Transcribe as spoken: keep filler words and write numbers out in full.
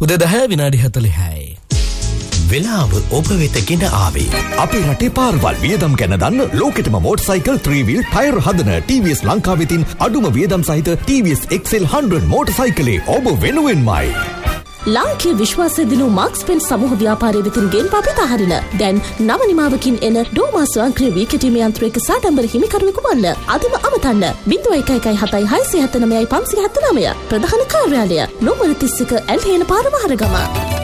උදේ දහ විනාඩි හතළිහයි. වෙලාව ඔබ වෙත ගෙන ආවේ. අපේ රටේ පාරවල් වියදම් ගැන දන්න ලෝකෙටම මෝටර්සයිකල් three wheel ටයර් හදන T V S ලංකාවේ තින් අඩුම වියදම් සහිත T V S X L one hundred මෝටර්සයිකලේ ඔබ වෙනුවෙන්මයි. ලාංකීය විශ්වාසය දිනු මාක්ස් පෙන් සමූහ ව්‍යාපාරයේ වෙතින් ගෙන් පාපිත හරින දැන් නව නිමාවකින් එන ඩෝමා ස්වයංක්‍රීය වී කෙටීමේ යන්ත්‍රයක සාඩම්බර හිමිකරුවෙකු වන්න අදම අමතන්න ज़ीरो एक एक हताई हाई से हत्त नमයයි පන්සිය හත්ත නවය ප්‍රධාන කාර්යාලය නොමර තිස් එක ඇල්හේන පාර මහරගම.